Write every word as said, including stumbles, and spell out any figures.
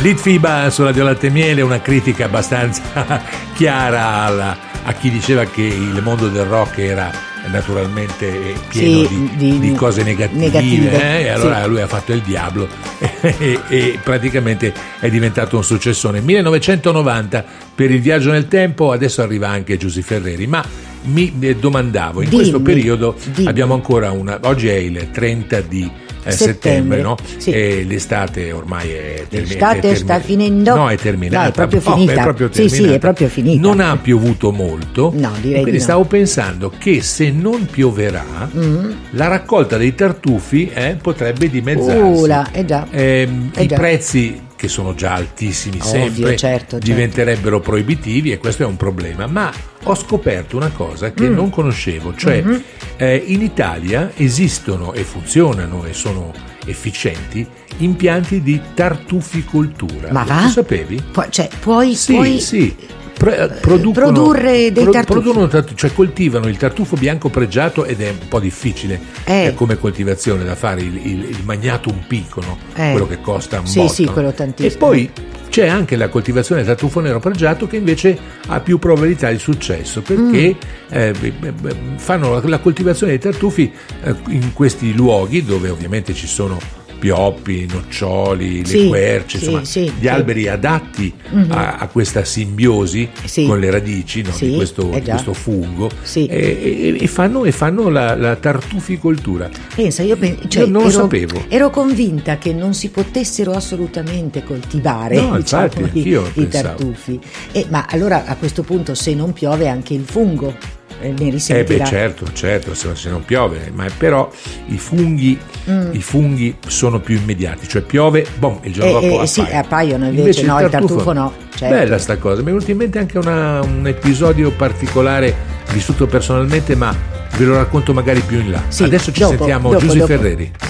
Litfiba su Radio Latte e Miele, una critica abbastanza chiara alla, a chi diceva che il mondo del rock era naturalmente pieno sì, di, di, di cose negative, negative eh? E allora sì. lui ha fatto il diavolo e, e praticamente è diventato un successone. millenovecentonovanta per il viaggio nel tempo, adesso arriva anche Giusy Ferreri, ma mi domandavo, in dimmi, questo periodo dimmi. abbiamo ancora una, oggi è il trenta di Eh, settembre, settembre, no? sì. E l'estate ormai è terminata. L'estate sta finendo. No, è terminata. No, è proprio No, finita. è proprio Sì, sì, è proprio finita. Non ha piovuto molto. No, direi quindi di no. stavo pensando che se non pioverà, Mm. la raccolta dei tartufi eh, potrebbe dimezzarsi. Uh, là, eh già. Ehm, Eh I già. prezzi, che sono già altissimi Ovvio, sempre, certo, certo. diventerebbero proibitivi e questo è un problema. Ma ho scoperto una cosa che Mm. non conoscevo, cioè Mm-hmm. eh, in Italia esistono e funzionano e sono efficienti impianti di tartuficoltura. Ma va? Lo sapevi? Pu- cioè, puoi, Sì, puoi sì. Pro- producono- produrre dei tartufi. producono tartu- cioè coltivano il tartufo bianco pregiato ed è un po' difficile Eh. eh, come coltivazione da fare il, il, il magnatum pico, no? Eh. Quello che costa un Sì, botto. sì, no? quello tantissimo. E poi c'è anche la coltivazione del tartufo nero pregiato che invece ha più probabilità di successo perché Mm. eh, b- b- b- fanno la, la coltivazione dei tartufi eh, in questi luoghi dove ovviamente ci sono pioppi, noccioli, Sì, le querce, sì, insomma sì, gli sì. alberi adatti Mhm. a, a questa simbiosi Sì. con le radici, no, Sì, di, questo, eh di già. questo fungo Sì. e, e- e fanno, e fanno la, la tartuficoltura. Pensa, io, pen- cioè, Io non lo ero, sapevo. ero convinta che non si potessero assolutamente coltivare No, diciamo, infatti, i, anch'io i pensavo. tartufi. E, ma allora a questo punto se non piove anche il fungo eh, ne Eh risentirà. beh, certo, certo, se, se non piove, ma però i funghi, Mm. i funghi sono più immediati, cioè piove, boom, il giorno Eh, dopo eh, sì, appaiono. appaiono, invece no, il tartufo no, certo. Bella sta cosa, mi è venuto in mente anche una- un episodio particolare vissuto personalmente, ma ve lo racconto magari più in là. Sì, Adesso ci dopo, sentiamo dopo, Giusy dopo. Ferreri.